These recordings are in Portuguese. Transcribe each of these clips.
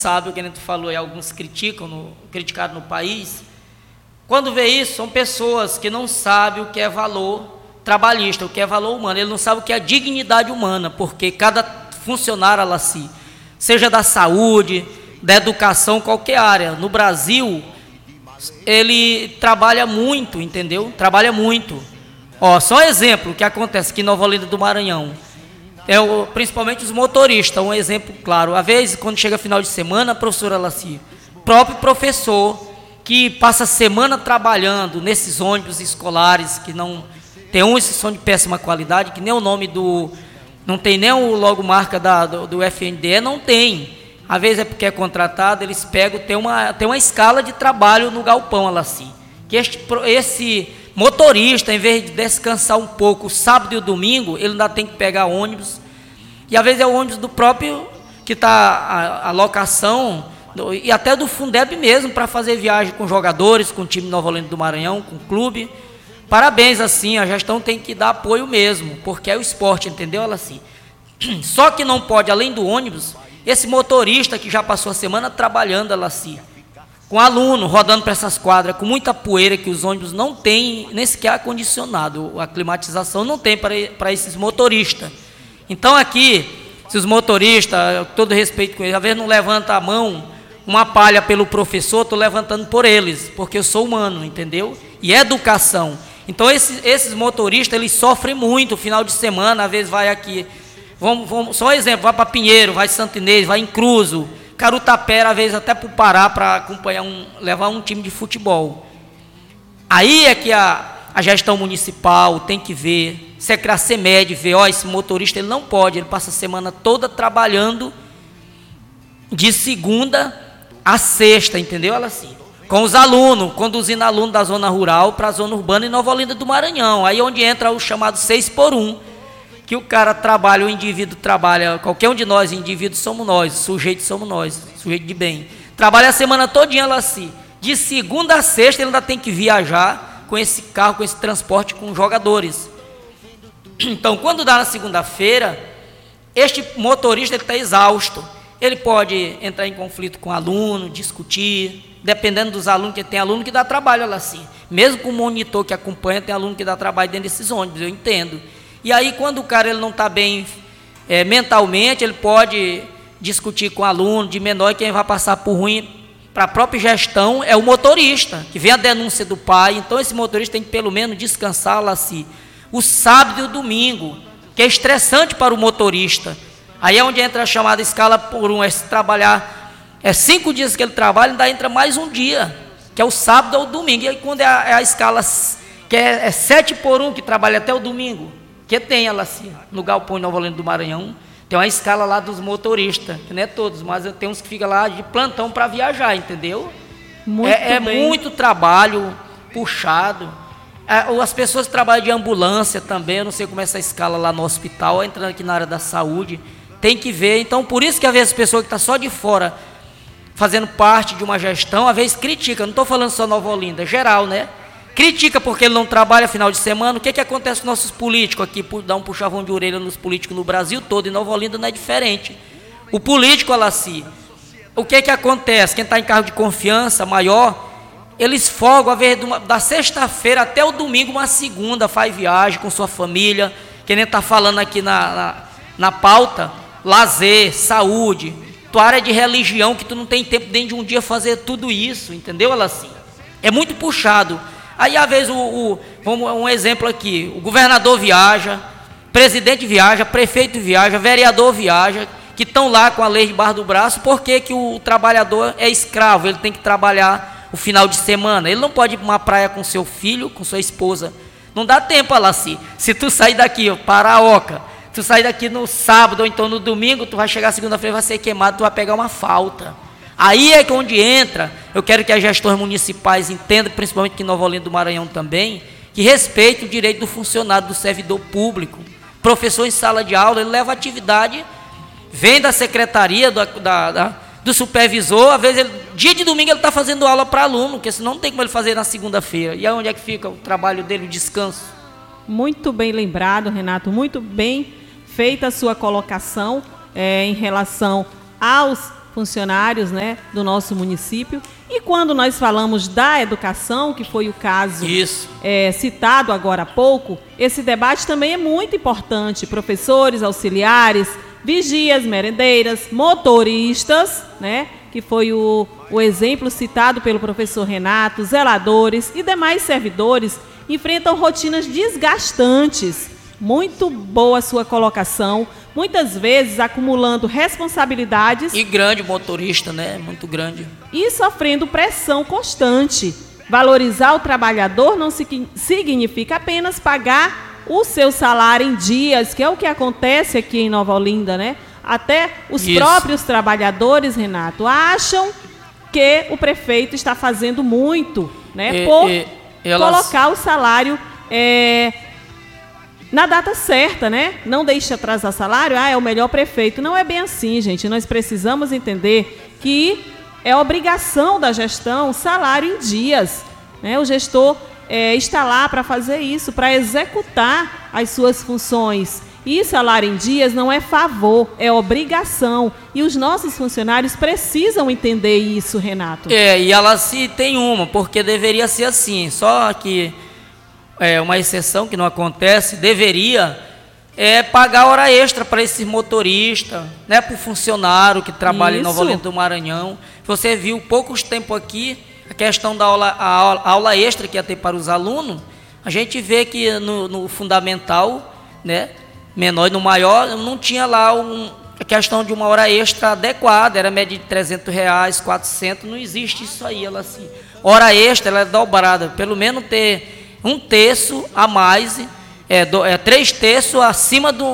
sabe o que a gente falou, e alguns criticaram no país. Quando vê isso, são pessoas que não sabem o que é valor trabalhista, o que é valor humano. Ele não sabe o que é dignidade humana, porque cada funcionário, seja da saúde, da educação, qualquer área, no Brasil, ele trabalha muito, entendeu? Trabalha muito. Só um exemplo que acontece aqui em Nova Olinda do Maranhão. Principalmente os motoristas, um exemplo claro. Às vezes, quando chega final de semana, a professora próprio professor que passa a semana trabalhando nesses ônibus escolares, que não tem uns que são de péssima qualidade, que nem o nome não tem nem o logomarca do FNDE, não tem. Às vezes é porque é contratado, eles pegam, tem uma escala de trabalho no galpão, que esse motorista, em vez de descansar um pouco sábado e o domingo, ele ainda tem que pegar ônibus, e às vezes é o ônibus do próprio, que está a locação, e até do Fundeb mesmo, para fazer viagem com jogadores, com o time Nova Olinda do Maranhão, com o clube. Parabéns, a gestão tem que dar apoio mesmo, porque é o esporte, entendeu, Só que não pode, além do ônibus, esse motorista que já passou a semana trabalhando, com aluno, rodando para essas quadras, com muita poeira, que os ônibus não têm nem sequer ar-condicionado, a climatização não tem para esses motoristas. Então aqui, se os motoristas, com todo respeito com eles, às vezes não levanta a mão, uma palha pelo professor, estou levantando por eles, porque eu sou humano, entendeu? E é educação. Então esses motoristas, eles sofrem muito, final de semana, às vezes vai aqui, só um exemplo, vai para Pinheiro, vai em Santo Inês, vai em Cruzo, Carutapera, às vezes até para o Pará, para acompanhar levar um time de futebol. Aí é que a gestão municipal tem que ver, se é que a CEMED vê, esse motorista ele não pode, ele passa a semana toda trabalhando de segunda a sexta, entendeu? Com os alunos, conduzindo alunos da zona rural para a zona urbana em Nova Olinda do Maranhão. Aí onde entra o chamado 6x1, que o cara trabalha, o indivíduo trabalha, qualquer um de nós, indivíduos somos nós, sujeitos somos nós, sujeito de bem. Trabalha a semana todinha, de segunda a sexta ele ainda tem que viajar com esse carro, com esse transporte com jogadores. Então, quando dá na segunda-feira, este motorista está exausto. Ele pode entrar em conflito com o aluno, discutir, dependendo dos alunos, que tem aluno que dá trabalho, mesmo com o monitor que acompanha, tem aluno que dá trabalho dentro desses ônibus, eu entendo. E aí, quando o cara ele não está bem mentalmente, ele pode discutir com o aluno de menor, e quem vai passar por ruim para a própria gestão é o motorista, que vem a denúncia do pai. Então, esse motorista tem que pelo menos descansar o sábado e o domingo, que é estressante para o motorista. Aí é onde entra a chamada escala por 1, se trabalhar 5 dias que ele trabalha, ainda entra mais um dia, que é o sábado ou o domingo. E aí quando é a escala que é 7x1, que trabalha até o domingo, que tem no galpão de Nova Olinda do Maranhão, tem uma escala lá dos motoristas, que não é todos, mas tem uns que ficam lá de plantão para viajar, entendeu? Muito trabalho puxado. As pessoas que trabalham de ambulância também, eu não sei como é essa escala lá no hospital, entrando aqui na área da saúde, tem que ver. Então, por isso que às vezes a pessoa que está só de fora, fazendo parte de uma gestão, às vezes critica, não estou falando só Nova Olinda, é geral, né? Critica porque ele não trabalha final de semana. O que acontece com nossos políticos aqui, por dar um puxavão de orelha nos políticos no Brasil todo, e Nova Olinda não é diferente. O político, o que acontece? Quem está em cargo de confiança maior, eles folgam, às vezes, da sexta-feira até o domingo, uma segunda, faz viagem com sua família, que nem está falando aqui na pauta, lazer, saúde, tua área de religião, que tu não tem tempo dentro de um dia fazer tudo isso, entendeu, É muito puxado. Aí, às vezes, um exemplo aqui, o governador viaja, presidente viaja, prefeito viaja, vereador viaja, que estão lá com a lei debaixo do braço, porque que o trabalhador é escravo, ele tem que trabalhar o final de semana, ele não pode ir para uma praia com seu filho, com sua esposa, não dá tempo, se tu sair daqui, Paraoca, tu sair daqui no sábado ou então no domingo, tu vai chegar segunda-feira, vai ser queimado, tu vai pegar uma falta. Aí é que onde entra, eu quero que as gestões municipais entendam, principalmente aqui em Nova Olinda do Maranhão também, que respeitem o direito do funcionário, do servidor público. Professor em sala de aula, ele leva atividade, vem da secretaria, do supervisor, às vezes, dia de domingo ele está fazendo aula para aluno, porque senão não tem como ele fazer na segunda-feira. E aí onde é que fica o trabalho dele, o descanso? Muito bem lembrado, Renato, muito bem feita a sua colocação em relação aos funcionários, né, do nosso município. E quando nós falamos da educação, que foi o caso citado agora há pouco, esse debate também é muito importante. Professores, auxiliares, vigias, merendeiras, motoristas, né, que foi o exemplo citado pelo professor Renato, zeladores e demais servidores enfrentam rotinas desgastantes. Muito boa a sua colocação, muitas vezes acumulando responsabilidades. E grande motorista, né? Muito grande. E sofrendo pressão constante. Valorizar o trabalhador não significa apenas pagar o seu salário em dias, que é o que acontece aqui em Nova Olinda, né? Até os próprios trabalhadores, Renato, acham que o prefeito está fazendo muito, né? Por colocar o salário na data certa, né? Não deixe atrasar salário, é o melhor prefeito. Não é bem assim, gente. Nós precisamos entender que é obrigação da gestão salário em dias, né? O gestor está lá para fazer isso, para executar as suas funções. E salário em dias não é favor, é obrigação. E os nossos funcionários precisam entender isso, Renato. E ela se tem porque deveria ser assim. Só que uma exceção que não acontece, deveria pagar hora extra para esse motorista, né, para o funcionário que trabalha em Nova Olinda do Maranhão. Você viu poucos tempos aqui a questão da aula extra que ia ter para os alunos. A gente vê que no fundamental, né, menor e no maior, não tinha lá a questão de uma hora extra adequada, era média de R$300, 400, não existe isso aí. Ela assim, hora extra ela é dobrada, pelo menos ter 1/3 a mais, 3/3 acima de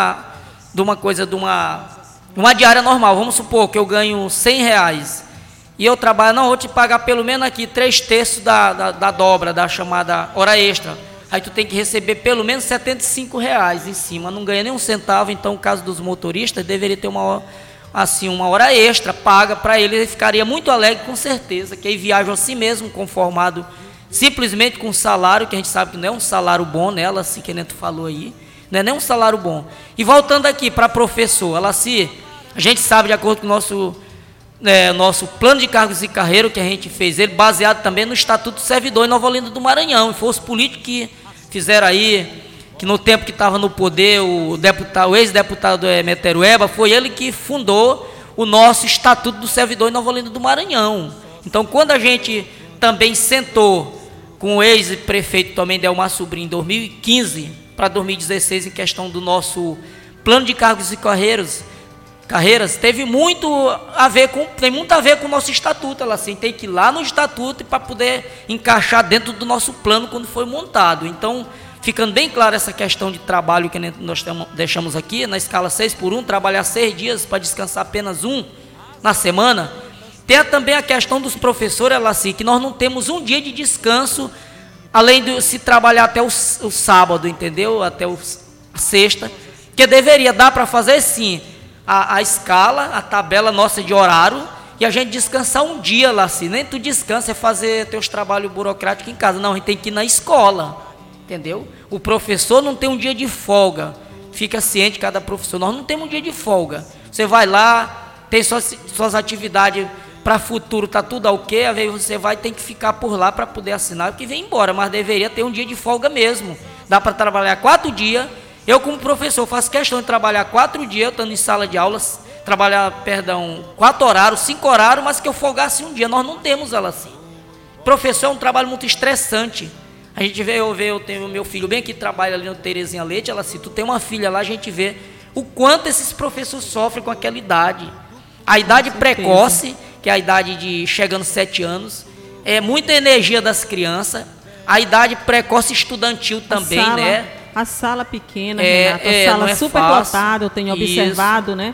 uma diária normal. Vamos supor que eu ganho R$100 e eu trabalho, não, vou te pagar pelo menos aqui 3/3 da dobra, da chamada hora extra. Aí tu tem que receber pelo menos R$75 em cima, não ganha nem um centavo. Então, no caso dos motoristas, deveria ter uma hora extra paga para ele ficaria muito alegre, com certeza, que aí viajam assim mesmo, conformado simplesmente com um salário, que a gente sabe que não é um salário bom, né? Ela assim, que a Neto falou aí, não é nem um salário bom. E voltando aqui para professor, a gente sabe, de acordo com o nosso plano de cargos e carreira, que a gente fez, ele baseado também no Estatuto do Servidor em Nova Olinda do Maranhão, e foi os políticos que fizeram aí, que no tempo que estava no poder, o ex-deputado Emetério Eba, foi ele que fundou o nosso Estatuto do Servidor em Nova Olinda do Maranhão. Então, quando a gente também sentou com o ex-prefeito também Delmar Sobrinho em 2015 para 2016 em questão do nosso plano de cargos e carreiras, tem muito a ver com o nosso estatuto. Ela assim, tem que ir lá no estatuto para poder encaixar dentro do nosso plano quando foi montado. Então, ficando bem claro essa questão de trabalho que nós deixamos aqui, na escala 6x1, trabalhar 6 dias para descansar apenas 1 na semana. Tem também a questão dos professores, ela assim, que nós não temos um dia de descanso, além de se trabalhar até o sábado, entendeu? Até a sexta, que deveria dar para fazer sim a escala, a tabela nossa de horário, e a gente descansar um dia lá assim. Nem tu descansa, é fazer teus trabalhos burocráticos em casa, não, a gente tem que ir na escola, entendeu? O professor não tem um dia de folga, fica ciente cada professor, nós não temos um dia de folga. Você vai lá, tem suas atividades para futuro, tá tudo ok, às vezes você tem que ficar por lá para poder assinar, porque vem embora, mas deveria ter um dia de folga mesmo. Dá para trabalhar 4 dias. Eu, como professor, faço questão de trabalhar 4 dias, eu estando em sala de aulas, trabalhar, 4 horários, 5 horários, mas que eu folgasse um dia. Nós não temos ela assim. Professor é um trabalho muito estressante. A gente vê, eu tenho meu filho bem que trabalha ali no Terezinha Leite, ela assim, tu tem uma filha lá, a gente vê o quanto esses professores sofrem com aquela idade. A idade precoce, que é a idade de chegando 7 anos, é muita energia das crianças. A idade precoce estudantil também, né? A sala pequena, Renato, a sala super lotada, eu tenho observado, né?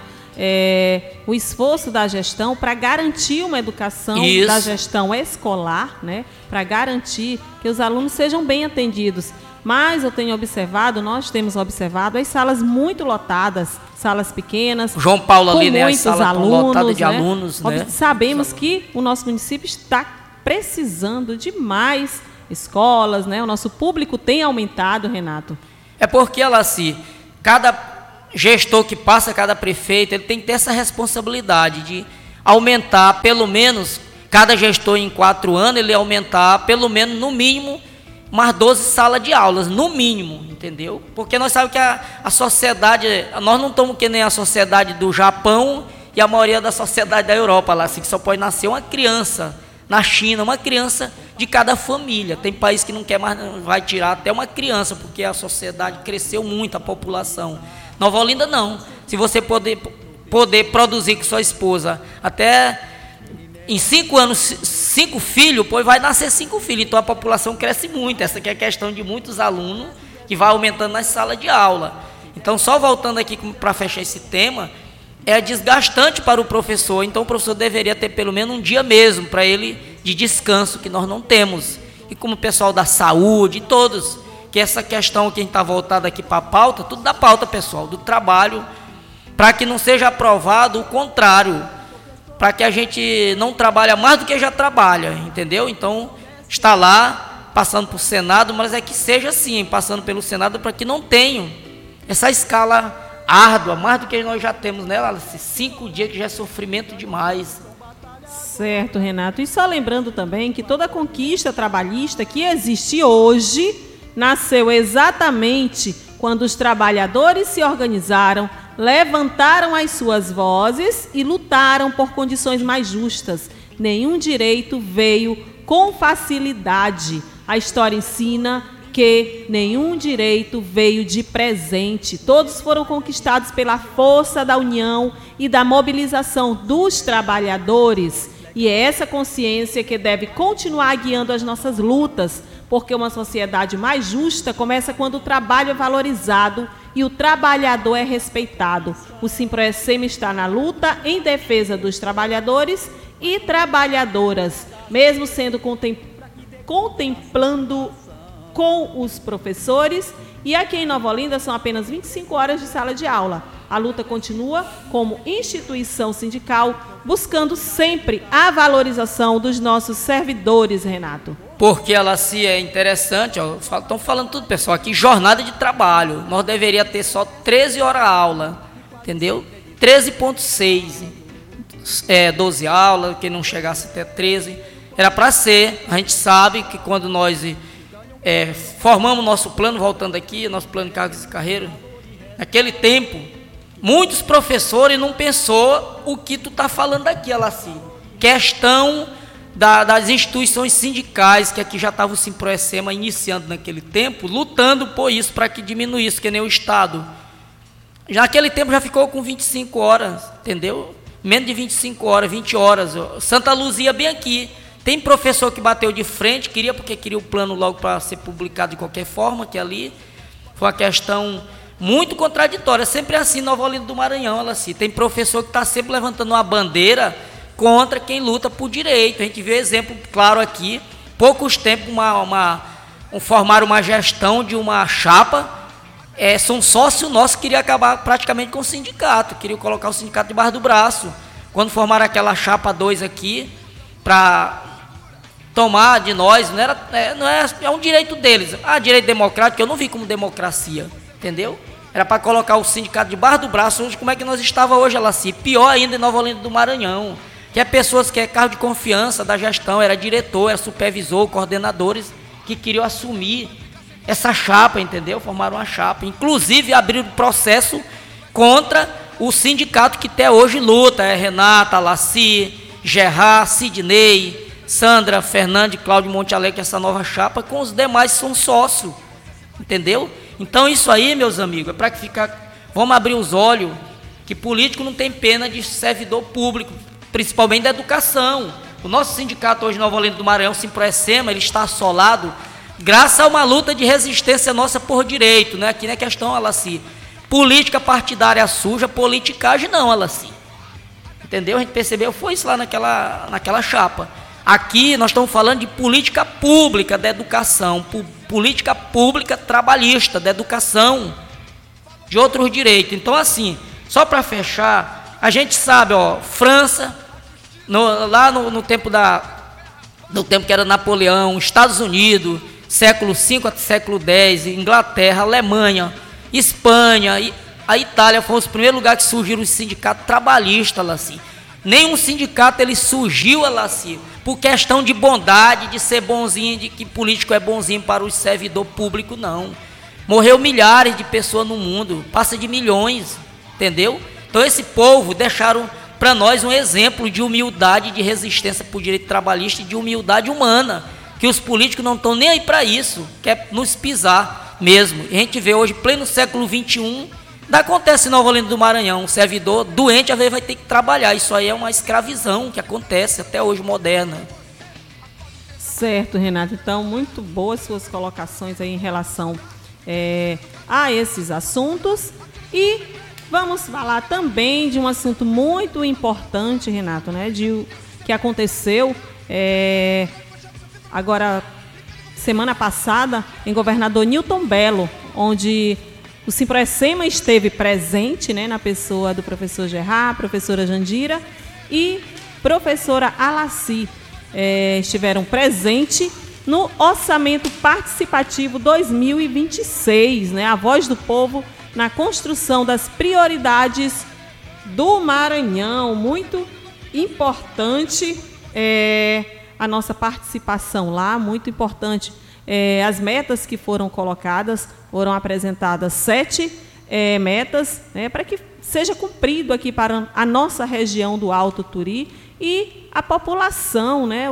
O esforço da gestão para garantir uma educação da gestão escolar, né? Para garantir que os alunos sejam bem atendidos. Mas eu tenho observado, nós temos observado as salas muito lotadas, salas pequenas, João Paulo ali, com muitos alunos, lotada de alunos, né? Sabemos que o nosso município está precisando de mais escolas, né? O nosso público tem aumentado, Renato. É porque ela assim, cada gestor que passa, cada prefeito, ele tem que ter essa responsabilidade aumentar pelo menos, cada gestor em 4 anos, ele aumentar pelo menos, no mínimo, umas 12 salas de aulas, no mínimo, entendeu? Porque nós sabemos que a sociedade, nós não estamos que nem a sociedade do Japão e a maioria da sociedade da Europa, lá, assim, que só pode nascer uma criança. Na China, uma criança de cada família. Tem país que não quer mais, vai tirar até uma criança, porque a sociedade cresceu muito, a população. Nova Olinda não. Se você poder produzir com sua esposa até em 5 anos, 5 filhos, pois vai nascer 5 filhos. Então a população cresce muito. Essa aqui é a questão de muitos alunos que vai aumentando nas salas de aula. Então, só voltando aqui para fechar esse tema, é desgastante para o professor, então o professor deveria ter pelo menos um dia mesmo para ele de descanso, que nós não temos. E como o pessoal da saúde, todos, que essa questão que a gente está voltado aqui para a pauta, tudo da pauta, pessoal, do trabalho, para que não seja aprovado o contrário, para que a gente não trabalhe mais do que já trabalha, entendeu? Então, está lá, passando por Senado, mas é que seja assim, passando pelo Senado, para que não tenham essa escala árdua, mais do que nós já temos, né, Alice? 5 dias que já é sofrimento demais. Certo, Renato. E só lembrando também que toda conquista trabalhista que existe hoje nasceu exatamente quando os trabalhadores se organizaram, levantaram as suas vozes e lutaram por condições mais justas. Nenhum direito veio com facilidade. A história ensina que nenhum direito veio de presente. Todos foram conquistados pela força da união e da mobilização dos trabalhadores. E é essa consciência que deve continuar guiando as nossas lutas, porque uma sociedade mais justa começa quando o trabalho é valorizado e o trabalhador é respeitado. O Simproecem está na luta em defesa dos trabalhadores e trabalhadoras, mesmo sendo contemplando com os professores, e aqui em Nova Olinda são apenas 25 horas de sala de aula. A luta continua como instituição sindical, buscando sempre a valorização dos nossos servidores, Renato. Porque ela se é interessante, estão falando tudo, pessoal, aqui jornada de trabalho, nós deveríamos ter só 13 horas aula, entendeu? 13,6, 12 aulas, que não chegasse até 13, era para ser. A gente sabe que quando nós formamos nosso plano, voltando aqui, nosso plano de cargos e carreira, naquele tempo, muitos professores não pensou o que tu está falando aqui, Alaci. Questão das instituições sindicais, que aqui já estava o Simproecem iniciando naquele tempo, lutando por isso, para que diminuísse, que nem o Estado. Já naquele tempo já ficou com 25 horas, entendeu? Menos de 25 horas, 20 horas. Santa Luzia bem aqui. Tem professor que bateu de frente, porque queria o plano logo para ser publicado de qualquer forma, que ali foi uma questão muito contraditória. Sempre assim, Nova Olinda do Maranhão, ela assim. Tem professor que está sempre levantando uma bandeira contra quem luta por direito. A gente vê exemplo claro aqui, poucos tempos, formaram uma gestão de uma chapa, são sócio nosso que queria acabar praticamente com o sindicato, queria colocar o sindicato debaixo do braço. Quando formaram aquela chapa 2 aqui, para tomar de nós, é um direito deles. Direito democrático, eu não vi como democracia, entendeu? Era para colocar o sindicato debaixo do braço. Hoje, como é que nós estava hoje, Alaci? Pior ainda em Nova Olinda do Maranhão, que é pessoas que é cargo de confiança da gestão, era diretor, era supervisor, coordenadores, que queriam assumir essa chapa, entendeu? Formaram uma chapa, inclusive abriram processo contra o sindicato que até hoje luta, Renata, Alaci, Gerard, Sidney, Sandra, Fernandes, Cláudio Monte Alegre, essa nova chapa, com os demais são sócios, entendeu? Então isso aí, meus amigos, é para que vamos abrir os olhos, que político não tem pena de servidor público, principalmente da educação. O nosso sindicato hoje, Nova Olinda do Maranhão, Simproecem, ele está assolado, graças a uma luta de resistência nossa por direito, né? Aqui não é questão, Alaci, política partidária suja, politicagem não, Alaci. Entendeu? A gente percebeu, foi isso lá naquela chapa. Aqui nós estamos falando de política pública da educação, política pública trabalhista da educação, de outros direitos. Então, assim, só para fechar, a gente sabe, França, lá no tempo que era Napoleão, Estados Unidos, século V até século X, Inglaterra, Alemanha, Espanha, a Itália foram os primeiros lugares que surgiram os sindicatos trabalhistas lá, assim. Nenhum sindicato ele surgiu, Alaci, por questão de bondade, de ser bonzinho, de que político é bonzinho para o servidor público, não. Morreu milhares de pessoas no mundo, passa de milhões, entendeu? Então esse povo deixaram para nós um exemplo de humildade, de resistência por direito trabalhista e de humildade humana, que os políticos não estão nem aí para isso, quer nos pisar mesmo. E a gente vê hoje, pleno século XXI, acontece em Nova Olinda do Maranhão, um servidor doente às vezes vai ter que trabalhar. Isso aí é uma escravidão que acontece até hoje, moderna. Certo, Renato. Então, muito boas suas colocações aí em relação a esses assuntos. E vamos falar também de um assunto muito importante, Renato, né? Que aconteceu agora, semana passada, em Governador Newton Belo, onde o Simproecema esteve presente, né, na pessoa do professor Gerard, professora Jandira e professora Alaci. Estiveram presentes no Orçamento Participativo 2026, né, a voz do povo na construção das prioridades do Maranhão. Muito importante a nossa participação lá, muito importante. As metas que foram colocadas, foram apresentadas 7 metas, né, para que seja cumprido aqui para a nossa região do Alto Turi e a população, né,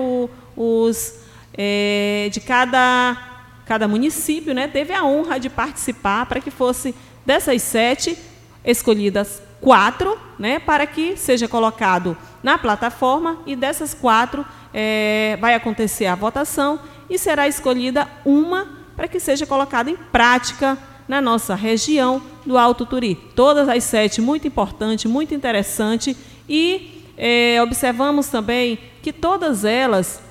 de cada município, né, teve a honra de participar para que fosse dessas 7 escolhidas 4, né, para que seja colocado na plataforma, e dessas 4 vai acontecer a votação e será escolhida uma para que seja colocada em prática na nossa região do Alto Turi. Todas as 7, muito importante, muito interessante, e observamos também que todas elas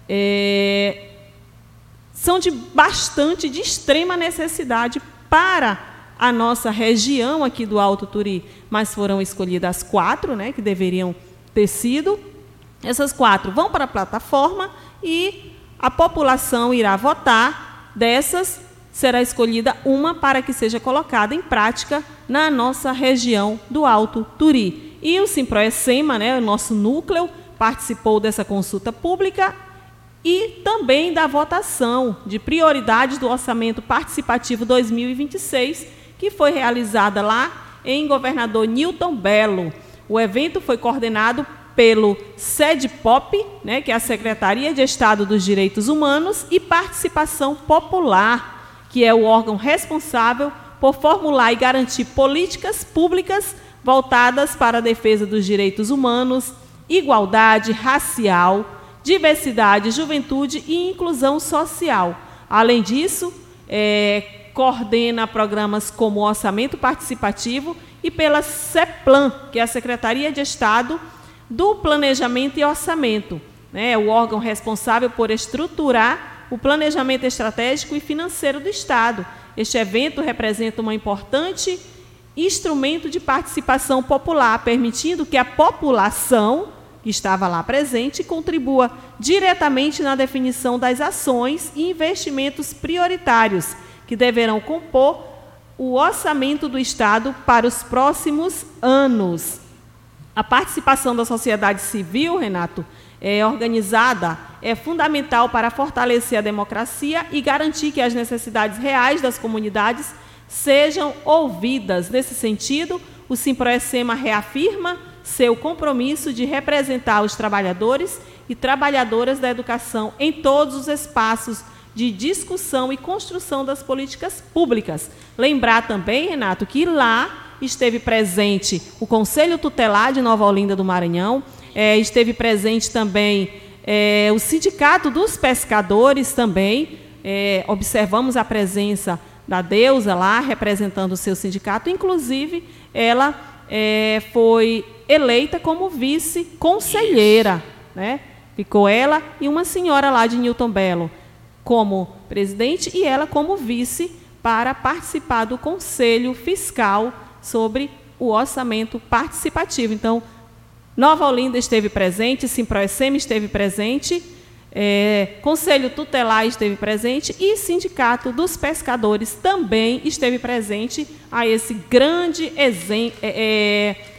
são de extrema necessidade para a nossa região aqui do Alto Turi, mas foram escolhidas 4, né, que deveriam ter sido. Essas 4 vão para a plataforma e a população irá votar. Dessas, será escolhida uma para que seja colocada em prática na nossa região do Alto Turi. E o Simproecema, né, o nosso núcleo, participou dessa consulta pública e também da votação de prioridades do Orçamento Participativo 2026, que foi realizada lá em Governador Newton Belo. O evento foi coordenado pelo SEDPOP, né, que é a Secretaria de Estado dos Direitos Humanos, e Participação Popular, que é o órgão responsável por formular e garantir políticas públicas voltadas para a defesa dos direitos humanos, igualdade racial, diversidade, juventude e inclusão social. Além disso, coordena programas como o Orçamento Participativo e pela CEPLAN, que é a Secretaria de Estado do Planejamento e Orçamento, né, o órgão responsável por estruturar o planejamento estratégico e financeiro do Estado. Este evento representa um importante instrumento de participação popular, permitindo que a população que estava lá presente contribua diretamente na definição das ações e investimentos prioritários que deverão compor o orçamento do Estado para os próximos anos. A participação da sociedade civil, Renato, organizada, é fundamental para fortalecer a democracia e garantir que as necessidades reais das comunidades sejam ouvidas. Nesse sentido, o Simproecema reafirma seu compromisso de representar os trabalhadores e trabalhadoras da educação em todos os espaços de discussão e construção das políticas públicas. Lembrar também, Renato, que lá esteve presente o Conselho Tutelar de Nova Olinda do Maranhão, esteve presente também o Sindicato dos Pescadores também, observamos a presença da Deusa lá, representando o seu sindicato, inclusive ela foi eleita como vice-conselheira, né? Ficou ela e uma senhora lá de Newton Belo como presidente e ela como vice para participar do Conselho Fiscal sobre o orçamento participativo. Então, Nova Olinda esteve presente, Simproecema esteve presente, Conselho Tutelar esteve presente e Sindicato dos Pescadores também esteve presente a esse grande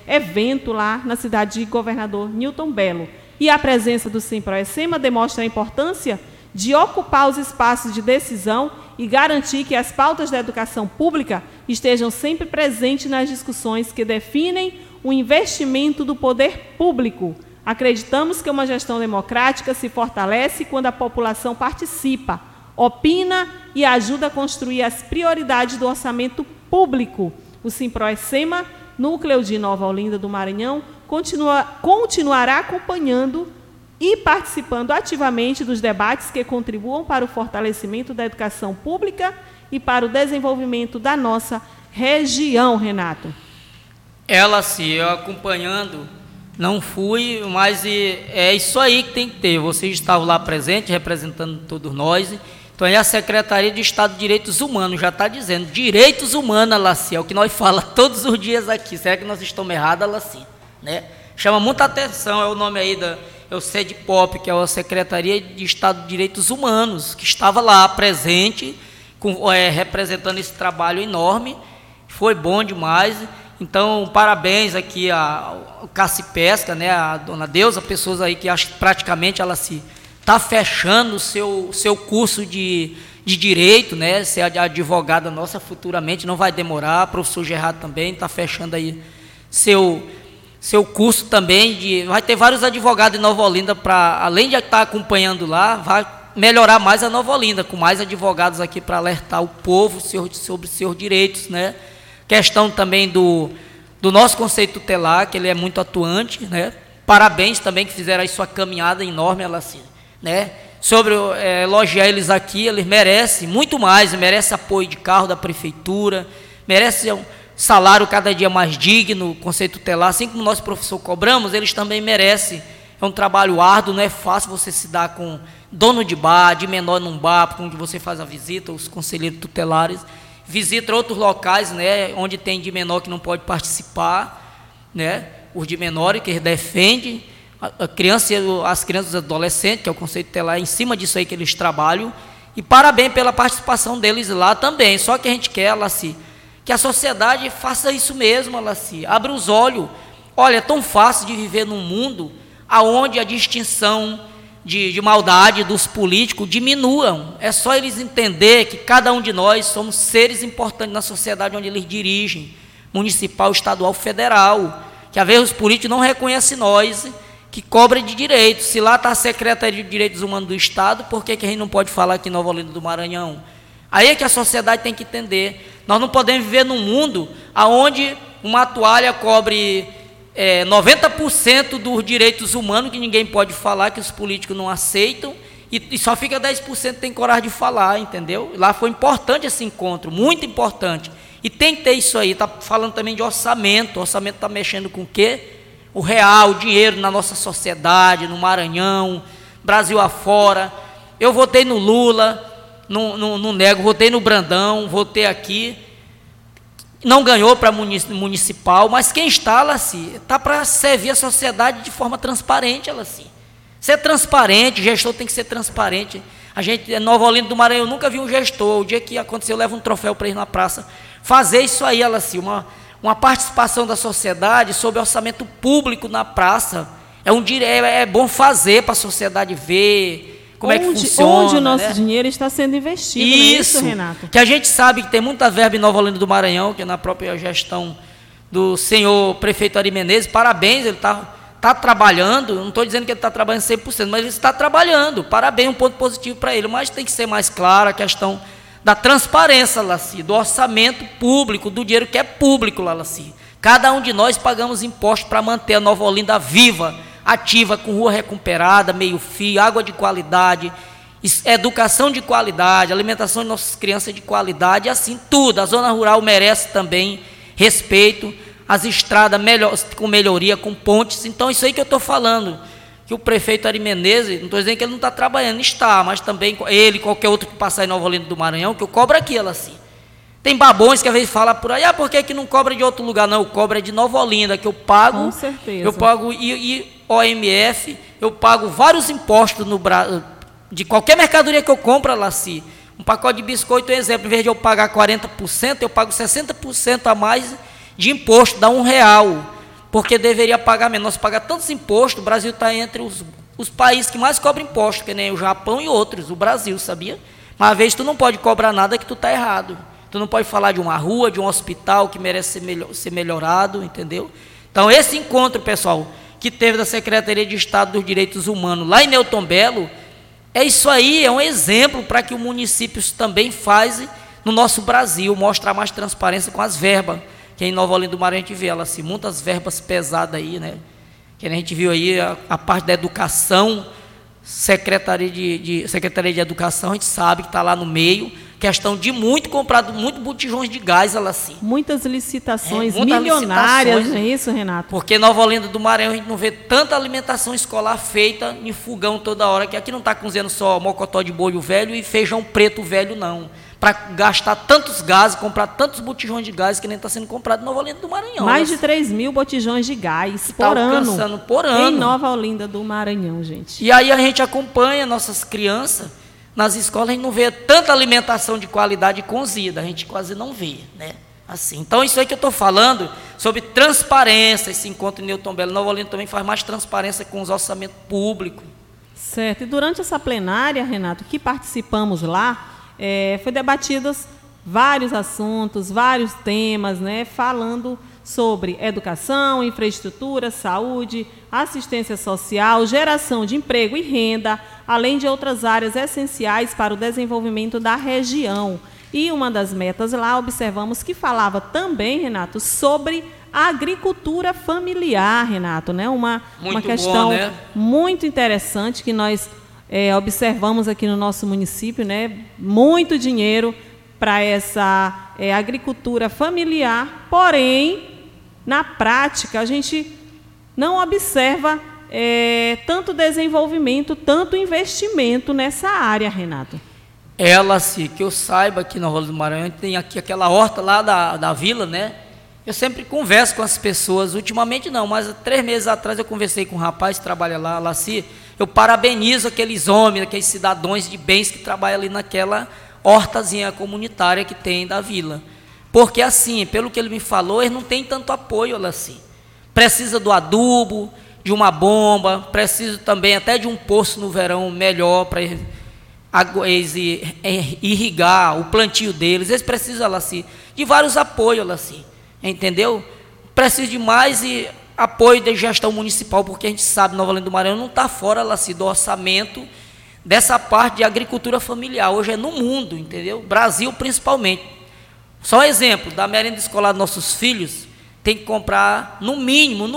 evento lá na cidade de Governador Newton Belo. E a presença do Simproecema demonstra a importância de ocupar os espaços de decisão e garantir que as pautas da educação pública estejam sempre presentes nas discussões que definem o investimento do poder público. Acreditamos que uma gestão democrática se fortalece quando a população participa, opina e ajuda a construir as prioridades do orçamento público. O Simproecema, Núcleo de Nova Olinda do Maranhão, continuará acompanhando e participando ativamente dos debates que contribuam para o fortalecimento da educação pública e para o desenvolvimento da nossa região, Renato. Ela, sim, eu acompanhando, não fui, mas é isso aí que tem que ter. Vocês estavam lá presentes, representando todos nós. Então, aí a Secretaria de Estado de Direitos Humanos já está dizendo, direitos humanos, Laci, é o que nós falamos todos os dias aqui. Será que nós estamos errados, Laci? Né? Chama muita atenção, é o nome aí é o SEDPOP, que é a Secretaria de Estado de Direitos Humanos, que estava lá presente, representando esse trabalho enorme. Foi bom demais. Então, parabéns aqui ao Cacipesca, né, a dona Deusa, pessoas aí que acho que praticamente ela se está fechando o seu curso de direito, né, ser advogada nossa futuramente, não vai demorar. Professor Gerardo também está fechando aí seu curso também, vai ter vários advogados em Nova Olinda, para além de estar acompanhando lá, vai melhorar mais a Nova Olinda, com mais advogados aqui para alertar o povo sobre seus direitos, né? Questão também do nosso conselho tutelar, que ele é muito atuante, né? Parabéns também que fizeram aí sua caminhada enorme, né? Sobre elogiar eles aqui, eles merecem muito mais, merecem apoio de carro da prefeitura, merecem um salário cada dia mais digno, conselho tutelar, assim como nós, professor, cobramos, eles também merecem. É um trabalho árduo, não é fácil você se dar com dono de bar, de menor num bar, onde você faz a visita, os conselheiros tutelares, visita outros locais, né, onde tem de menor que não pode participar, né, os de menor que eles defendem, as crianças e os adolescentes, que é o conselho tutelar, em cima disso aí que eles trabalham, e parabéns pela participação deles lá também. Só que a gente quer, Laci, que a sociedade faça isso mesmo, Laci, abre os olhos. Olha, é tão fácil de viver num mundo onde a distinção de maldade dos políticos diminuam. É só eles entender que cada um de nós somos seres importantes na sociedade onde eles dirigem, municipal, estadual, federal, que às vezes os políticos não reconhecem nós, que cobra de direitos. Se lá está a Secretaria de Direitos Humanos do Estado, por que a gente não pode falar aqui em Nova Olinda do Maranhão? Aí é que a sociedade tem que entender. Nós não podemos viver num mundo onde uma toalha cobre 90% dos direitos humanos, que ninguém pode falar, que os políticos não aceitam, e só fica 10% que tem coragem de falar, entendeu? Lá foi importante esse encontro, muito importante. E tem que ter isso aí. Está falando também de orçamento. O orçamento está mexendo com o quê? O real, o dinheiro na nossa sociedade, no Maranhão, Brasil afora. Eu votei no Lula, não nego, votei no Brandão, votei aqui. Não ganhou para municipal, mas quem está, Laci, está para servir a sociedade de forma transparente, Laci. Ser transparente, gestor tem que ser transparente. A gente, em Nova Olinda do Maranhão, eu nunca vi um gestor, o dia que aconteceu, eu levo um troféu para ir na praça, fazer isso aí, Laci, uma participação da sociedade sobre orçamento público na praça. É bom fazer para a sociedade ver como é que funciona. Onde o nosso dinheiro está sendo investido. Isso, Renato. Que a gente sabe que tem muita verba em Nova Olinda do Maranhão, que é na própria gestão do senhor prefeito Ari Menezes. Parabéns, ele está trabalhando, não estou dizendo que ele está trabalhando 100%, mas ele está trabalhando. Parabéns, um ponto positivo para ele, mas tem que ser mais clara a questão da transparência, Laci, do orçamento público, do dinheiro que é público, Laci. Cada um de nós pagamos impostos para manter a Nova Olinda viva, ativa, com rua recuperada, meio-fio, água de qualidade, educação de qualidade, alimentação de nossas crianças de qualidade, assim tudo. A zona rural merece também respeito, as estradas com melhoria, com pontes. Então, isso aí que eu estou falando, que o prefeito Ari Menezes, não estou dizendo que ele não está trabalhando, está, mas também ele, qualquer outro que passar em Nova Olinda do Maranhão, que eu cobro aqui, assim. Tem babões que às vezes falam por aí, por que não cobra de outro lugar? Não, eu cobro de Nova Olinda, que eu pago. Com certeza. Eu pago OMF, eu pago vários impostos de qualquer mercadoria que eu compro, Laci. Um pacote de biscoito, exemplo, em vez de eu pagar 40%, eu pago 60% a mais de imposto, dá R$1. porque deveria pagar menos. Nós pagamos tantos impostos, o Brasil está entre os países que mais cobram imposto, que nem o Japão e outros, o Brasil, sabia? Uma vez tu não pode cobrar nada que tu está errado. Tu não pode falar de uma rua, de um hospital que merece ser melhorado, entendeu? Então, esse encontro, pessoal, que teve da Secretaria de Estado dos Direitos Humanos lá em Newton Belo, é isso aí, é um exemplo para que o município também faz no nosso Brasil, mostrar mais transparência com as verbas, que em Nova Olinda do Maranhão a gente vê elas assim, muitas verbas pesadas aí, né? Que a gente viu aí a parte da educação, Secretaria de Educação, a gente sabe que está lá no meio, questão de comprado muito botijões de gás, ela assim. Muitas licitações milionárias, não é isso, Renato? Porque Nova Olinda do Maranhão a gente não vê tanta alimentação escolar feita em fogão toda hora, que aqui não está cozinhando só mocotó de bolho velho e feijão preto velho, não. Para gastar tantos gases, comprar tantos botijões de gás que nem está sendo comprado em Nova Olinda do Maranhão. Mais de 3.000 botijões de gás por ano. Por ano. Em Nova Olinda do Maranhão, gente. E aí a gente acompanha nossas crianças nas escolas, a gente não vê tanta alimentação de qualidade cozida, a gente quase não vê, né? Assim. Então, isso aí que eu estou falando sobre transparência, esse encontro em Newton Belo. Nova Olinda também faz mais transparência com os orçamentos públicos. Certo. E durante essa plenária, Renato, que participamos lá, foi debatidos vários assuntos, vários temas, né, falando sobre educação, infraestrutura, saúde, assistência social, geração de emprego e renda, além de outras áreas essenciais para o desenvolvimento da região. E uma das metas lá, observamos que falava também, Renato, sobre a agricultura familiar, Renato, né? Uma questão bom, né? Muito interessante que nós observamos aqui no nosso município, né? Muito dinheiro para essa agricultura familiar, porém, na prática, a gente não observa tanto desenvolvimento, tanto investimento nessa área, Renato. Ela, se que eu saiba, aqui na Nova Olinda do Maranhão, tem aqui aquela horta lá da vila, né? Eu sempre converso com as pessoas, ultimamente não, mas 3 meses atrás eu conversei com um rapaz que trabalha lá, Laci. Eu parabenizo aqueles homens, aqueles cidadãos de bens que trabalham ali naquela hortazinha comunitária que tem da vila. Porque assim, pelo que ele me falou, eles não têm tanto apoio, assim. Precisa do adubo, de uma bomba, precisa também até de um poço no verão melhor para eles irrigar o plantio deles. Eles precisam, assim, de vários apoios, assim, entendeu? Precisa de mais apoio de gestão municipal, porque a gente sabe, Nova Olinda do Maranhão não está fora, assim, do orçamento dessa parte de agricultura familiar. Hoje é no mundo, entendeu? Brasil principalmente. Só um exemplo, da merenda escolar dos nossos filhos, tem que comprar, no mínimo,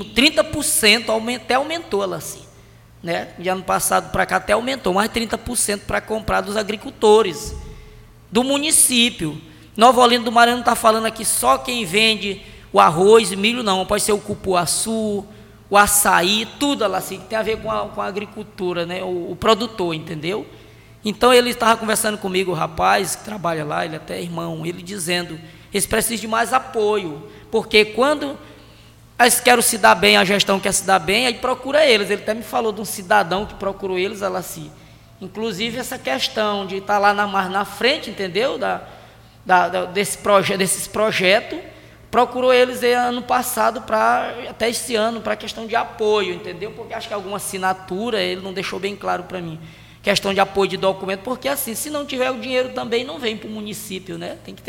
30%, até aumentou ela assim, né? De ano passado para cá até aumentou, mais 30% para comprar dos agricultores, do município. Nova Olinda do Maranhão não está falando aqui só quem vende o arroz e milho, não. Pode ser o cupuaçu, o açaí, tudo ela assim, que tem a ver com a agricultura, né? O produtor, entendeu? Então ele estava conversando comigo, o rapaz que trabalha lá, ele até é irmão, ele dizendo, eles precisam de mais apoio, porque quando eles querem se dar bem, a gestão quer se dar bem, aí procura eles. Ele até me falou de um cidadão que procurou eles, ela assim, inclusive essa questão de estar lá mais na frente, entendeu? Desses projetos, procurou eles ano passado, até esse ano, para a questão de apoio, entendeu? Porque acho que alguma assinatura, ele não deixou bem claro para mim. Questão de apoio de documento, porque assim, se não tiver o dinheiro também não vem para o município, né? Tem que ter